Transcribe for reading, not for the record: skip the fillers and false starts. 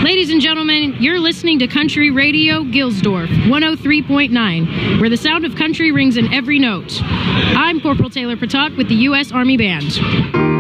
Ladies and gentlemen, you're listening to Country Radio Gilsdorf 103.9, where the sound of country rings in every note. I'm Corporal Taylor Patak with the U.S. Army Band.